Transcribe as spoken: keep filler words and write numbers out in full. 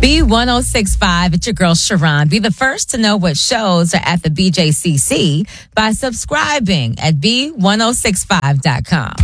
B ten sixty-five, it's your girl Sharon. Be the first to know what shows are at the B J C C by subscribing at B ten sixty-five dot com.